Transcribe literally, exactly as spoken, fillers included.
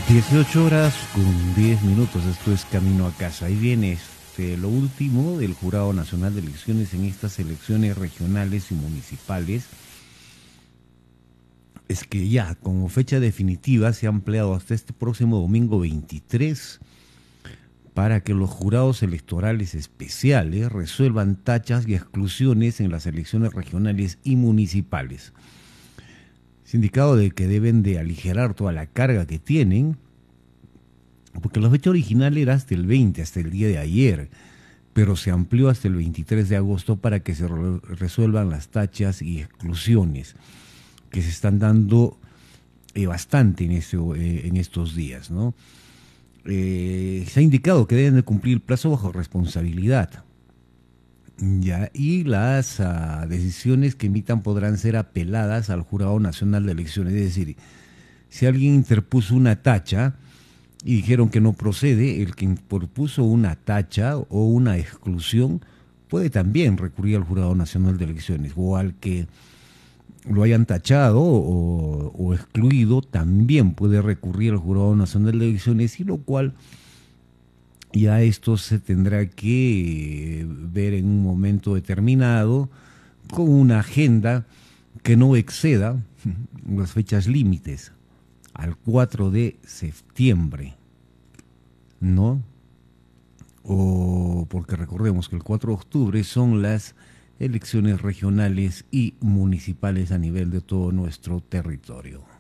dieciocho horas con diez minutos, esto es Camino a Casa. Ahí viene este, lo último del Jurado Nacional de Elecciones en estas elecciones regionales y municipales. Es que ya, como fecha definitiva, se ha ampliado hasta este próximo domingo veintitrés para que los jurados electorales especiales resuelvan tachas y exclusiones en las elecciones regionales y municipales. Se ha indicado de que deben de aligerar toda la carga que tienen, porque la fecha original era hasta el veinte, hasta el día de ayer, pero se amplió hasta el veintitrés de agosto para que se re resuelvan las tachas y exclusiones que se están dando eh, bastante en, este, eh, en estos días, ¿no? Eh, se ha indicado que deben de cumplir el plazo bajo responsabilidad. Ya, y las uh, decisiones que emitan podrán ser apeladas al Jurado Nacional de Elecciones. Es decir, si alguien interpuso una tacha y dijeron que no procede, el que interpuso una tacha o una exclusión puede también recurrir al Jurado Nacional de Elecciones, o al que lo hayan tachado o, o excluido también puede recurrir al Jurado Nacional de Elecciones, y lo cual ya esto se tendrá que ver en un momento determinado con una agenda que no exceda las fechas límites al cuatro de septiembre, ¿no? O porque recordemos que el cuatro de octubre son las elecciones regionales y municipales a nivel de todo nuestro territorio.